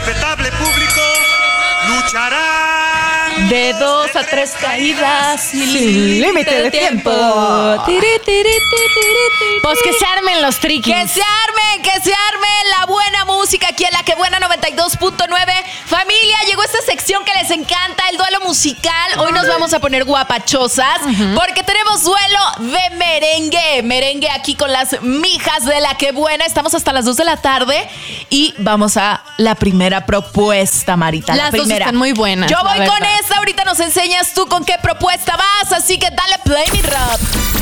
respetable público lucharán de 2 a 3 caídas sin límite de tiempo. Pues que se armen los triquis. Que se arme la buena música aquí en La Que Buena 92.9. Familia, llegó esta sección que les encanta, el duelo musical. Hoy nos vamos a poner guapachosas porque tenemos duelo de merengue. Merengue aquí con las mijas de La Que Buena. Estamos hasta las 2 de la tarde y vamos a la primera propuesta, Marita. Las dos están muy buenas. Yo voy con esta, ahorita nos enseñas tú con qué propuesta vas, así que dale play, mi rap.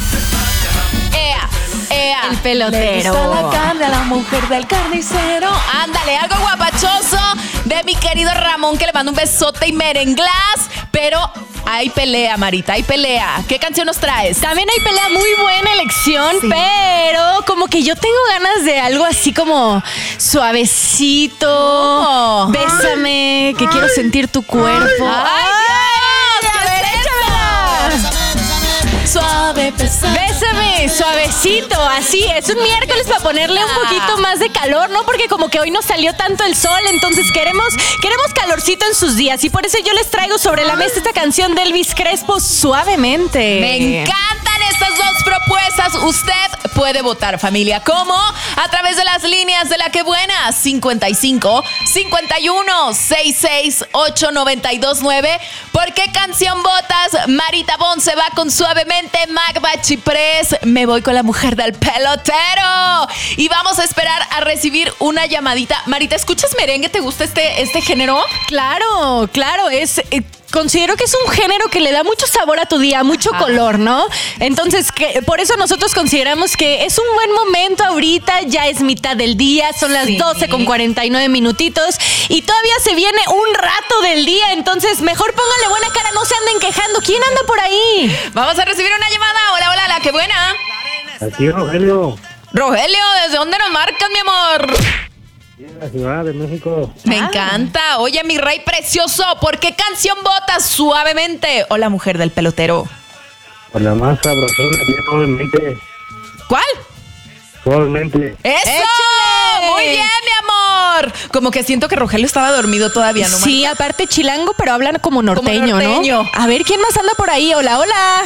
El pelotero. Le gusta la carne a la mujer del carnicero. Ándale, algo guapachoso de mi querido Ramón, que le mando un besote y merenglás. Pero hay pelea, Marita, hay pelea. ¿Qué canción nos traes? También hay pelea, muy buena elección, sí. Pero como que yo tengo ganas de algo así como suavecito. Oh. Bésame, que quiero sentir tu cuerpo. ¡Ay, Dios! A ver, échamela. Suave, pesado. Bésame, suavecito, así. Es un miércoles para ponerle un poquito más de calor, ¿no? Porque como que hoy no salió tanto el sol, entonces queremos calorcito en sus días. Y por eso yo les traigo sobre la mesa esta canción de Elvis Crespo, Suavemente. Me encantan estas dos propuestas. Usted puede votar, familia. ¿Cómo? A través de las líneas de La Que Buena. 55 51 66 8929. ¿Por qué canción votas? Marita Bon se va con Suavemente. Magba Chiprés, me voy con la mujer del pelotero. Y vamos a esperar a recibir una llamadita. Marita, ¿escuchas merengue? ¿Te gusta este género? Claro. Considero que es un género que le da mucho sabor a tu día, mucho color, ¿no? Entonces, por eso nosotros consideramos que es un buen momento ahorita, ya es mitad del día, son las 12 con 49 minutitos y todavía se viene un rato del día, entonces mejor pónganle buena cara, no se anden quejando. ¿Quién anda por ahí? Vamos a recibir una llamada. Hola, La Que Buena. Aquí Rogelio. Rogelio, ¿desde dónde nos marcas, mi amor? En la Ciudad de México. Me encanta. Oye, mi rey precioso, ¿por qué canción votas? Suavemente o la mujer del pelotero? Por la más sabrosona, Suavemente. ¿Cuál? Suavemente. ¡Eso! ¡Échale! Muy bien, mi amor. Como que siento que Rogelio estaba dormido todavía, ¿no? Sí, aparte chilango, pero hablan como norteño, ¿no? A ver, ¿quién más anda por ahí? Hola.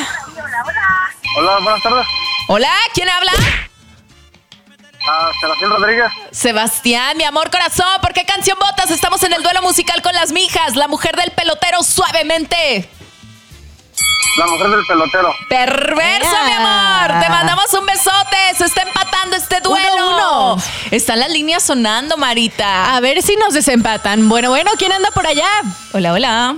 Hola, buenas tardes. Hola, ¿quién habla? Sebastián Rodríguez. Sebastián, mi amor corazón, ¿por qué canción votas? Estamos en el duelo musical con las mijas. La mujer del pelotero, Suavemente. La mujer del pelotero. Perverso, mi amor. Te mandamos un besote. Se está empatando este duelo. 1-1. Están las líneas sonando, Marita. A ver si nos desempatan. Bueno, ¿quién anda por allá? Hola.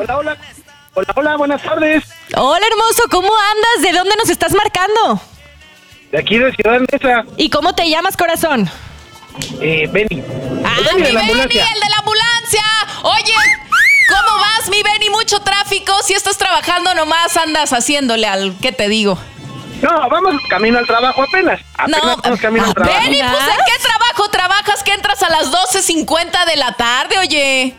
Hola, buenas tardes. Hola, hermoso, ¿cómo andas? ¿De dónde nos estás marcando? De aquí de Ciudad Neza. ¿Y cómo te llamas, corazón? Benny. Mi Benny, el de la ambulancia. Oye, ¿cómo vas, mi Benny? Mucho tráfico. Si estás trabajando, nomás andas haciéndole al... ¿Qué te digo? No, vamos camino al trabajo apenas. Vamos camino al trabajo. Benny, pues ¿en qué trabajo trabajas que entras a las 12:50 de la tarde, oye?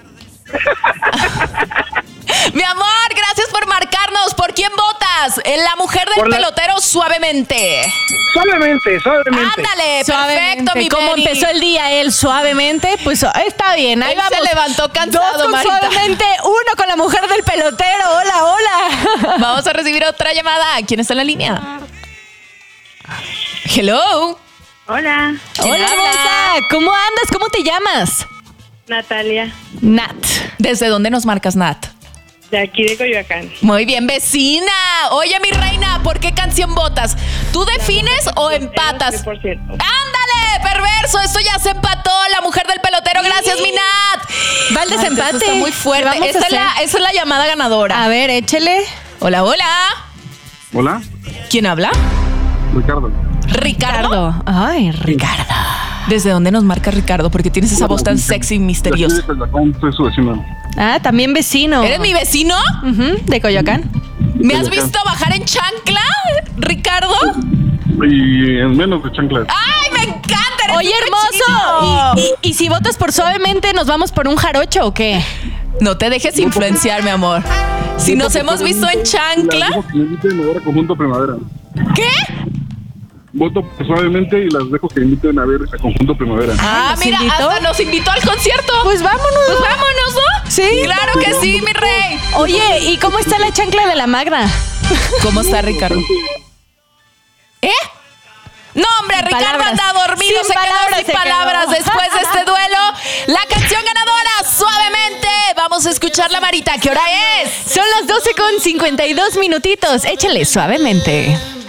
Mi amor, gracias por marcarnos. ¿Por quién votas? La mujer del pelotero, Suavemente. Suavemente. Ándale, perfecto, mi Como Benny. empezó el día él suavemente, pues está bien, ahí Él vamos. se levantó cansado, 2 con Marita. Suavemente, 1 con la mujer del pelotero. Hola. Vamos a recibir otra llamada. ¿Quién está en la línea? Hello. Hola, Hola, hermosa. ¿Cómo andas? ¿Cómo te llamas? Natalia, Nat. ¿Desde dónde nos marcas, Nat? de aquí de Coyoacán. Muy bien, vecina. Oye, mi reina, ¿por qué canción votas? ¿Tú defines o empatas? 100%. ¡Ándale, perverso! Esto ya se empató. La mujer del pelotero. Gracias, mi Nat. Va el desempate. Esto está muy fuerte. Esta es la llamada ganadora. A ver, échele. Hola. Hola, ¿Quién habla? Ricardo. Ay, Ricardo. ¿Desde dónde nos marca Ricardo? Porque tienes esa voz tan sexy y misteriosa. Soy su vecino. Ah, también vecino. ¿Eres mi vecino? De Coyoacán. ¿Me has visto bajar en chancla, Ricardo? Y en menos de chanclas. ¡Ay, me encanta! Eres Oye, un hermoso. cochino. ¿Y si votas por Suavemente, nos vamos por un jarocho o qué? No te dejes influenciar, mi amor. Si nos hemos visto en chancla... Dijo que me inviten ahora conjunto primavera. ¿Qué? voto suavemente y las dejo que inviten a ver a Conjunto Primavera. Ah, ¿nos mira, invitó? hasta nos invitó al concierto. Pues vámonos. Pues vámonos, ¿no? Sí. Claro que sí, mi rey. Oye, ¿y cómo está la chancla de la Magda? ¿Cómo está Ricardo? ¿Eh? No, hombre, Sin Ricardo palabras. anda dormido, Sin se quedó palabras sin se palabras quedó. después de este duelo. La canción ganadora, Suavemente. Vamos a escucharla, Marita. ¿Qué hora es? Son las 12:52 minutitos. Échale suavemente.